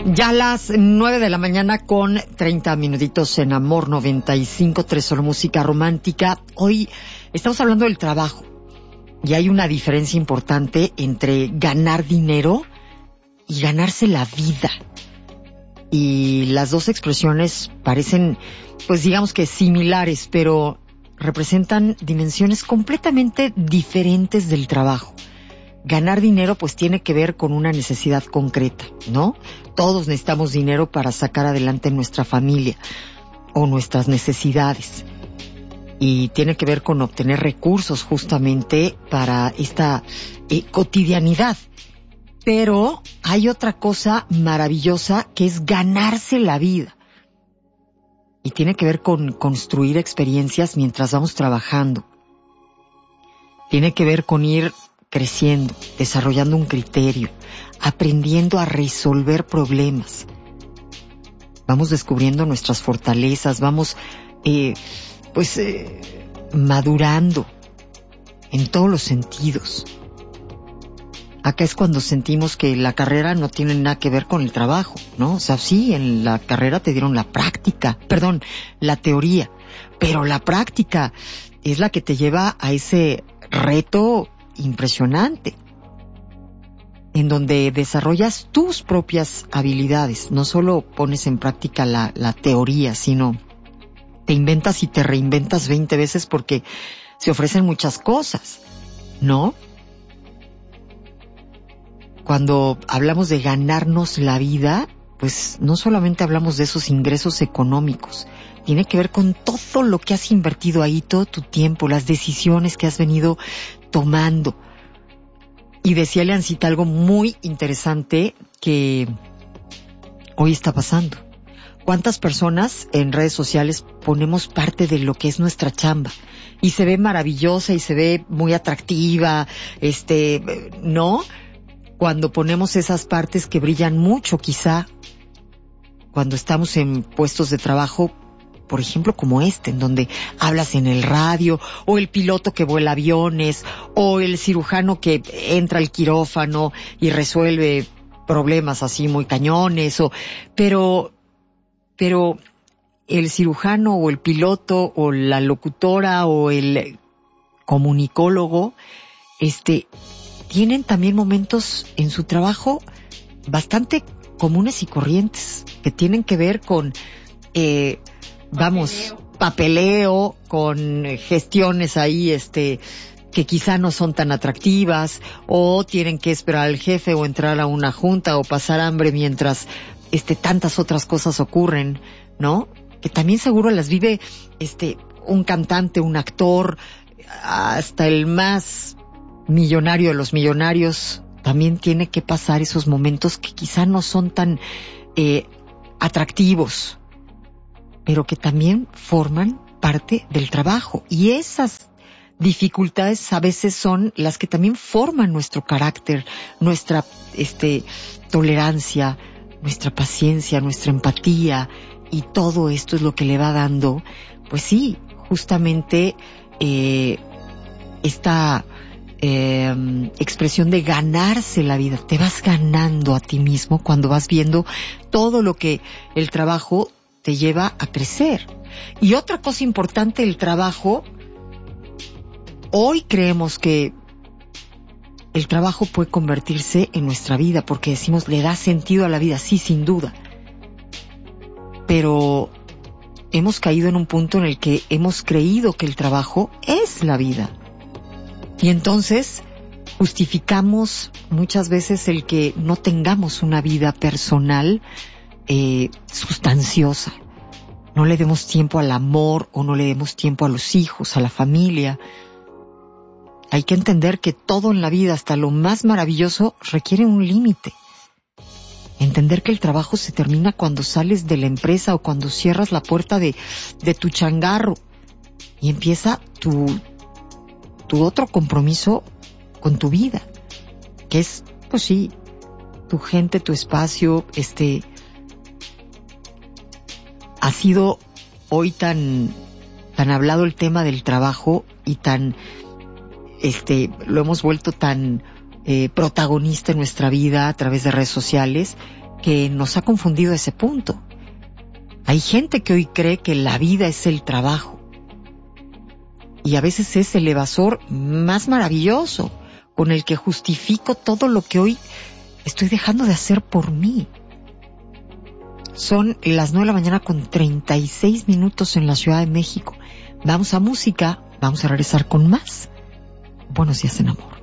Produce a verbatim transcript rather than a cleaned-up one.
Ya a las nueve de la mañana con treinta minutitos en Amor noventa y cinco punto tres, solo música romántica. Hoy estamos hablando del trabajo y hay una diferencia importante entre ganar dinero y ganarse la vida. Y las dos expresiones parecen, pues digamos que similares, pero representan dimensiones completamente diferentes del trabajo. Ganar dinero pues tiene que ver con una necesidad concreta, ¿no? Todos necesitamos dinero para sacar adelante nuestra familia o nuestras necesidades. Y tiene que ver con obtener recursos justamente para esta eh, cotidianidad. Pero hay otra cosa maravillosa que es ganarse la vida. Y tiene que ver con construir experiencias mientras vamos trabajando. Tiene que ver con ir creciendo, desarrollando un criterio, aprendiendo a resolver problemas. Vamos descubriendo nuestras fortalezas, vamos eh, pues eh, madurando en todos los sentidos. Acá es cuando sentimos que la carrera no tiene nada que ver con el trabajo, ¿no? O sea, sí, en la carrera te dieron la práctica, perdón, la teoría, pero la práctica es la que te lleva a ese reto impresionante, en donde desarrollas tus propias habilidades. No solo pones en práctica la, la teoría, sino te inventas y te reinventas veinte veces porque se ofrecen muchas cosas, ¿no? Cuando hablamos de ganarnos la vida, pues no solamente hablamos de esos ingresos económicos, tiene que ver con todo lo que has invertido ahí, todo tu tiempo, las decisiones que has venido tomando. Y decía Leancita algo muy interesante que hoy está pasando. ¿Cuántas personas en redes sociales ponemos parte de lo que es nuestra chamba? Y se ve maravillosa y se ve muy atractiva, este, ¿no? Cuando ponemos esas partes que brillan mucho, quizá, cuando estamos en puestos de trabajo, por ejemplo, como este, en donde hablas en el radio, o el piloto que vuela aviones, o el cirujano que entra al quirófano y resuelve problemas así muy cañones, o, pero, pero el cirujano o el piloto o la locutora o el comunicólogo, este, tienen también momentos en su trabajo bastante comunes y corrientes, que tienen que ver con, eh, vamos, papeleo. papeleo, con gestiones ahí, este, que quizá no son tan atractivas, o tienen que esperar al jefe, o entrar a una junta, o pasar hambre mientras, este, tantas otras cosas ocurren, ¿no? Que también seguro las vive, este, un cantante, un actor, hasta el más millonario de los millonarios, también tiene que pasar esos momentos que quizá no son tan eh, atractivos, pero que también forman parte del trabajo. Y esas dificultades a veces son las que también forman nuestro carácter, nuestra este, tolerancia, nuestra paciencia, nuestra empatía, y todo esto es lo que le va dando, pues sí, justamente eh, esta eh, expresión de ganarse la vida. Te vas ganando a ti mismo cuando vas viendo todo lo que el trabajo te lleva a crecer. Y otra cosa importante, el trabajo, hoy creemos que el trabajo puede convertirse en nuestra vida, porque decimos, le da sentido a la vida, sí, sin duda. Pero hemos caído en un punto en el que hemos creído que el trabajo es la vida. Y entonces justificamos muchas veces el que no tengamos una vida personal eh, sustanciosa. No le demos tiempo al amor, o no le demos tiempo a los hijos, a la familia. Hay que entender que todo en la vida, hasta lo más maravilloso, requiere un límite. Entender que el trabajo se termina cuando sales de la empresa o cuando cierras la puerta de, de tu changarro y empieza tu, tu otro compromiso con tu vida, que es, pues sí, tu gente, tu espacio. Este, ha sido hoy tan, tan hablado el tema del trabajo y tan, este, lo hemos vuelto tan eh, protagonista en nuestra vida a través de redes sociales, que nos ha confundido ese punto. Hay gente que hoy cree que la vida es el trabajo. Y a veces es el evasor más maravilloso, con el que justifico todo lo que hoy estoy dejando de hacer por mí. Son las nueve de la mañana con treinta y seis minutos en la Ciudad de México. Vamos a música, vamos a regresar con más Buenos Días en Amor.